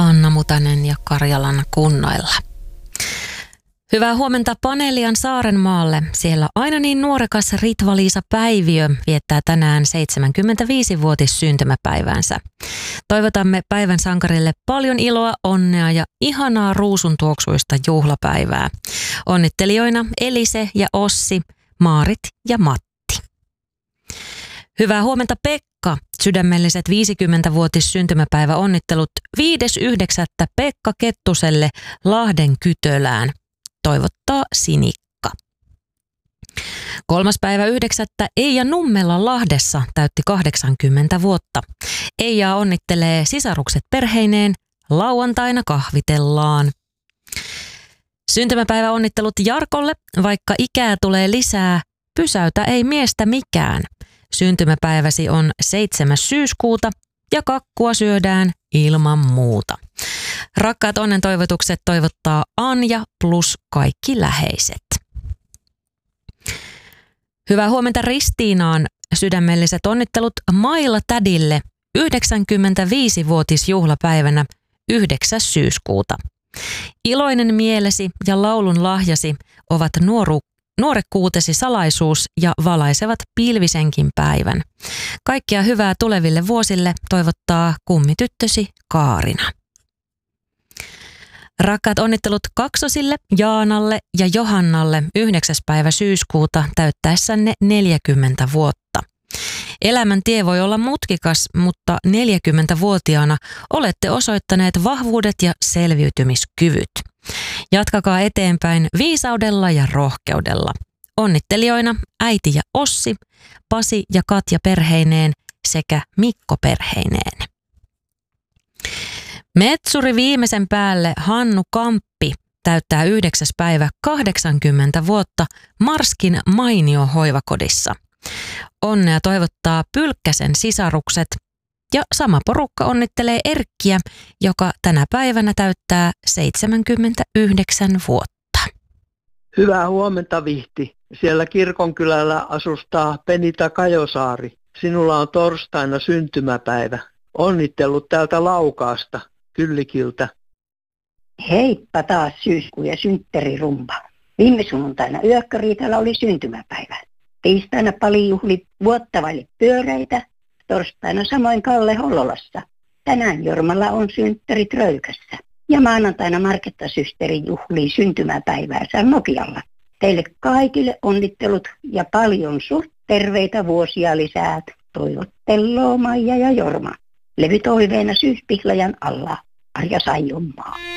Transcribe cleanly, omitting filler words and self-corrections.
Anna Mutanen ja Karjalan kunnoilla. Hyvää huomenta Panelian Saarenmaalle. Siellä aina niin nuorekas Ritva-Liisa Päiviö viettää tänään 75-vuotis syntymäpäiväänsä. Toivotamme päivän sankarille paljon iloa, onnea ja ihanaa ruusuntuoksuista juhlapäivää. Onnittelijoina Elise ja Ossi, Maarit ja Matti. Hyvää huomenta Pekka. Sydämelliset 50-vuotis syntymäpäivä onnittelut 5.9. Pekka Kettuselle Lahden Kytölään. Toivottaa Sinikka. 3.9. Eija Nummela Lahdessa täytti 80 vuotta. Eija onnittelee sisarukset perheineen. Lauantaina kahvitellaan. Syntymäpäivä onnittelut Jarkolle. Vaikka ikää tulee lisää, pysäytä ei miestä mikään. Syntymäpäiväsi on 7. syyskuuta ja kakkua syödään ilman muuta. Rakkaat onnen toivotukset toivottaa Anja plus kaikki läheiset. Hyvää huomenta Ristiinaan. Sydämelliset onnittelut Maila tädille 95-vuotis juhlapäivänä 9. syyskuuta. Iloinen mielesi ja laulun lahjasi ovat nuorekkuutesi salaisuus ja valaisevat pilvisenkin päivän. Kaikkea hyvää tuleville vuosille toivottaa kummityttösi Kaarina. Rakkaat onnittelut kaksosille, Jaanalle ja Johannalle 9. päivä syyskuuta täyttäessänne 40 vuotta. Elämän tie voi olla mutkikas, mutta 40-vuotiaana olette osoittaneet vahvuudet ja selviytymiskyvyt. Jatkakaa eteenpäin viisaudella ja rohkeudella. Onnittelijoina äiti ja Ossi, Pasi ja Katja perheineen sekä Mikko perheineen. Metsuri viimeisen päälle Hannu Kamppi täyttää 9. päivä 80 vuotta Marskin mainio hoivakodissa. Onnea toivottaa Pylkkäsen sisarukset ja sama porukka onnittelee Erkkiä, joka tänä päivänä täyttää 79 vuotta. Hyvää huomenta Vihti. Siellä kirkonkylällä asustaa Penita Kajosaari. Sinulla on torstaina syntymäpäivä. Onnittelut täältä Laukaasta, Kyllikiltä. Heippa taas syyskuu ja synttärirumba. Viime sunnuntaina Yökkäriitalla oli syntymäpäivä. Tiistaina Pali juhli vuotta vaille pyöreitä. Torstaina samoin Kalle Hollolassa. Tänään Jormalla on synttärit Röykässä. Ja maanantaina Marketta-systeri juhlii syntymäpäiväänsä Nokialla. Teille kaikille onnittelut ja paljon suht terveitä vuosia lisää. Toivotteloo Maija ja Jorma. Levytoiveena syyspihlajan alla. Arja Saijonmaa.